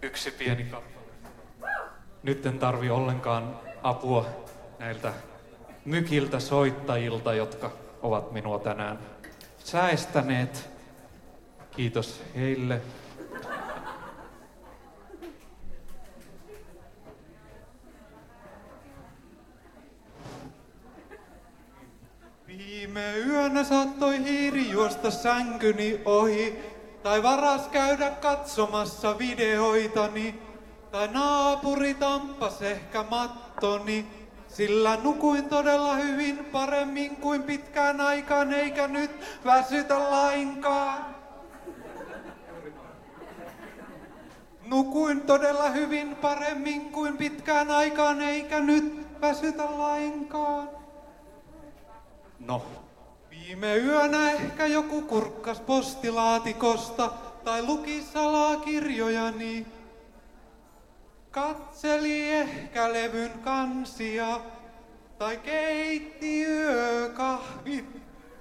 Yksi pieni kappale. Nyt en tarvi ollenkaan apua näiltä mykiltä soittajilta, jotka ovat minua tänään säestäneet. Kiitos heille. Viime yönä saattoi hiiri juosta sänkyni ohi, tai varas käydä katsomassa videoitani, tai naapuri tamppas ehkä mattoni, sillä nukuin todella hyvin paremmin kuin pitkään aikaan, eikä nyt väsytä lainkaan. Nukuin todella hyvin paremmin kuin pitkään aikaan, eikä nyt väsytä lainkaan. No, viime yönä ehkä joku kurkkas postilaatikosta tai luki salaa kirjojani. Katseli ehkä levyn kansia tai keitti yökahvit.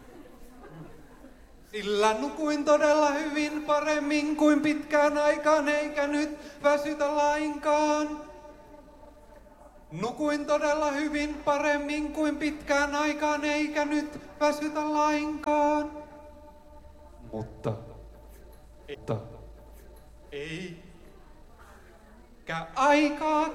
Sillä nukuin todella hyvin paremmin kuin pitkään aikaan, eikä nyt väsytä lainkaan. Nukuin todella hyvin paremmin kuin pitkään aikaan, eikä nyt väsytä lainkaan. Mutta eikä aikaa